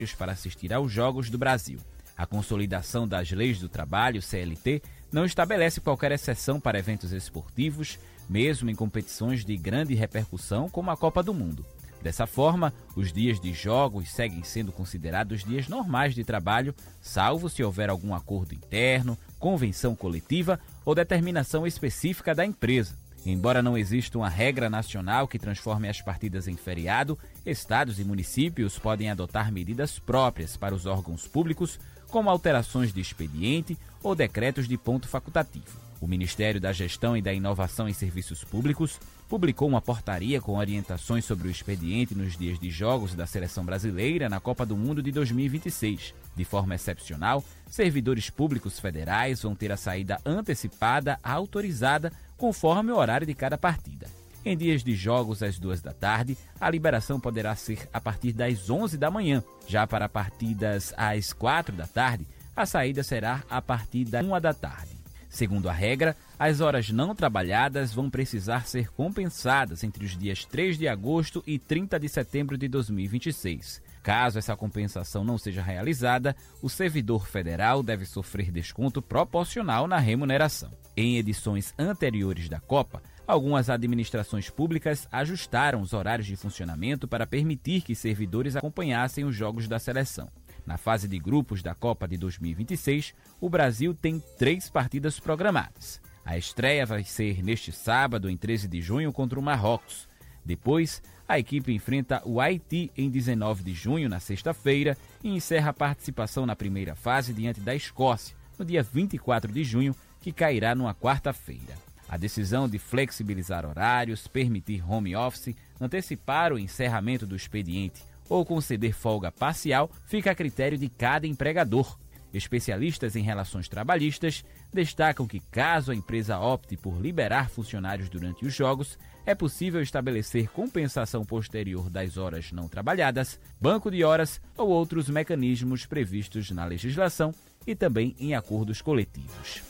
para assistir aos Jogos do Brasil. A Consolidação das Leis do Trabalho, CLT, não estabelece qualquer exceção para eventos esportivos, mesmo em competições de grande repercussão como a Copa do Mundo. Dessa forma, os dias de jogos seguem sendo considerados dias normais de trabalho, salvo se houver algum acordo interno, convenção coletiva ou determinação específica da empresa. Embora não exista uma regra nacional que transforme as partidas em feriado, estados e municípios podem adotar medidas próprias para os órgãos públicos, como alterações de expediente ou decretos de ponto facultativo. O Ministério da Gestão e da Inovação em Serviços Públicos publicou uma portaria com orientações sobre o expediente nos dias de jogos da Seleção Brasileira na Copa do Mundo de 2026. De forma excepcional, servidores públicos federais vão ter a saída antecipada autorizada conforme o horário de cada partida. Em dias de jogos às 2 da tarde, a liberação poderá ser a partir das 11 da manhã. Já para partidas às 4 da tarde, a saída será a partir da 1 da tarde. Segundo a regra, as horas não trabalhadas vão precisar ser compensadas entre os dias 3 de agosto e 30 de setembro de 2026. Caso essa compensação não seja realizada, o servidor federal deve sofrer desconto proporcional na remuneração. Em edições anteriores da Copa, algumas administrações públicas ajustaram os horários de funcionamento para permitir que servidores acompanhassem os jogos da seleção. Na fase de grupos da Copa de 2026, o Brasil tem 3 partidas programadas. A estreia vai ser neste sábado, em 13 de junho, contra o Marrocos. Depois, a equipe enfrenta o Haiti em 19 de junho, na sexta-feira, e encerra a participação na primeira fase diante da Escócia, no dia 24 de junho, que cairá numa quarta-feira. A decisão de flexibilizar horários, permitir home office, antecipar o encerramento do expediente ou conceder folga parcial fica a critério de cada empregador. Especialistas em relações trabalhistas destacam que, caso a empresa opte por liberar funcionários durante os jogos, é possível estabelecer compensação posterior das horas não trabalhadas, banco de horas ou outros mecanismos previstos na legislação e também em acordos coletivos.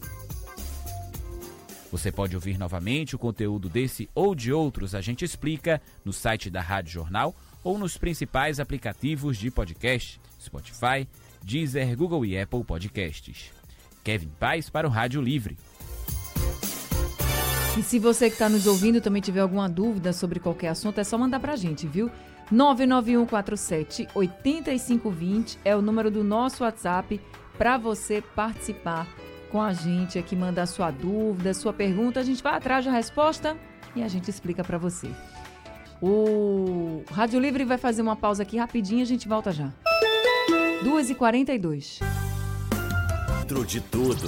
Você pode ouvir novamente o conteúdo desse ou de outros A Gente Explica no site da Rádio Jornal ou nos principais aplicativos de podcast, Spotify, Deezer, Google e Apple Podcasts. Kevin Paz para o Rádio Livre. E se você que está nos ouvindo também tiver alguma dúvida sobre qualquer assunto, é só mandar para a gente, viu? 99147-8520 é o número do nosso WhatsApp para você participar com a gente aqui, mandar sua dúvida, sua pergunta. A gente vai atrás da resposta e a gente explica para você. O Rádio Livre vai fazer uma pausa aqui rapidinho, a gente volta já. 2h42. Dentro de tudo.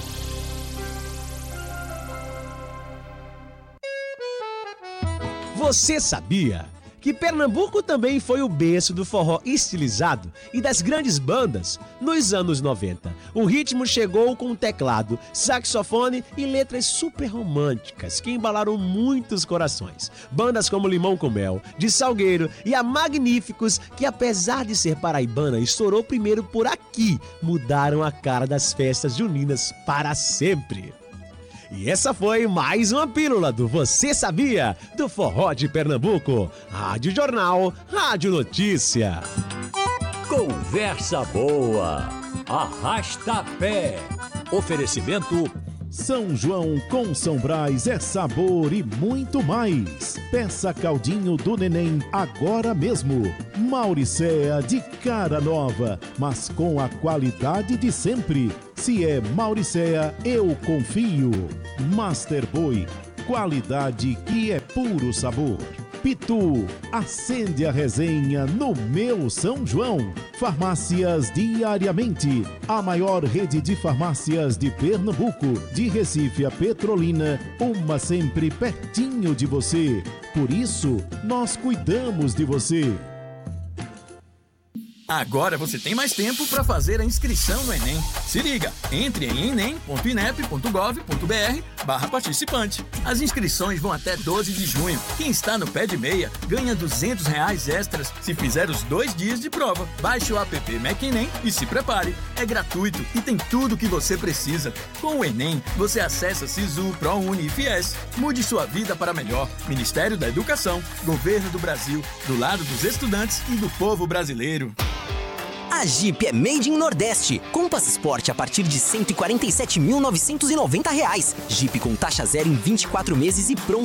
Você sabia que Pernambuco também foi o berço do forró estilizado e das grandes bandas nos anos 90? O ritmo chegou com teclado, saxofone e letras super românticas que embalaram muitos corações. Bandas como Limão com Mel, de Salgueiro e a Magníficos, que apesar de ser paraibana, estourou primeiro por aqui, mudaram a cara das festas juninas para sempre. E essa foi mais uma pílula do Você Sabia? Do Forró de Pernambuco. Rádio Jornal, Rádio Notícia. Conversa boa. Arrasta pé. Oferecimento São João com São Brás é sabor e muito mais. Peça caldinho do neném agora mesmo. Mauricéa de cara nova, mas com a qualidade de sempre. Se é Mauricéa, eu confio. Master Boy, qualidade que é puro sabor. Pitu, acende a resenha no meu São João. Farmácias Diariamente, a maior rede de farmácias de Pernambuco, de Recife a Petrolina, uma sempre pertinho de você. Por isso, nós cuidamos de você. Agora você tem mais tempo para fazer a inscrição no Enem. Se liga, entre em enem.inep.gov.br/participante. As inscrições vão até 12 de junho. Quem está no pé de meia ganha R$200 extras se fizer os 2 dias de prova. Baixe o app MacEnem e se prepare. É gratuito e tem tudo o que você precisa. Com o Enem, você acessa Sisu, ProUni e Fies. Mude sua vida para melhor. Ministério da Educação, Governo do Brasil, do lado dos estudantes e do povo brasileiro. A Jeep é Made in Nordeste. Compass Sport a partir de R$ 147.990. Jeep com taxa zero em 24 meses e pronto